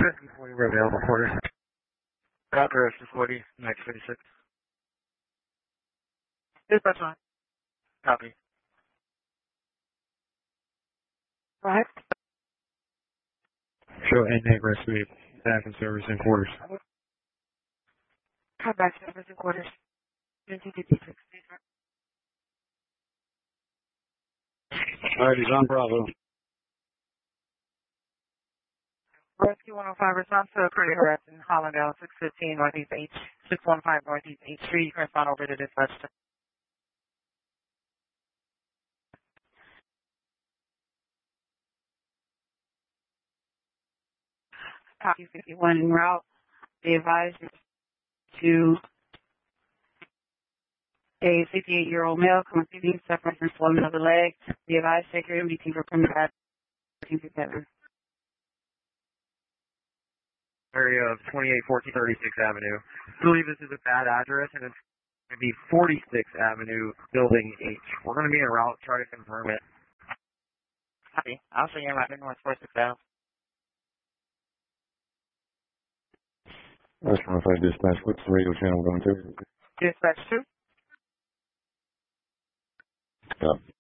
40, we're available quarters. Address is 40, next 36. Dispatch line. Copy. Go ahead. Show inmate rest suite, staff and service in quarters. Come back to service in quarters. 1956. Alright, he's on Bravo. Rescue 105 response to a career arrest in Hollandale, 615 Northeast H, 615 Northeast H Street. You can respond over to dispatch. Copy 51 en route. Be advised to a 58-year-old male conceiving suffering from swelling of the leg. Be advised take your MDT for criminal together. Area of 2814 36th Avenue. I believe this is a bad address, and it's going to be 46th Avenue, Building H. We're going to be en route, try to confirm it. Copy. I'll show you right north 46th Avenue. That's 105 dispatch. What's the radio channel going to? Dispatch 2. Stop.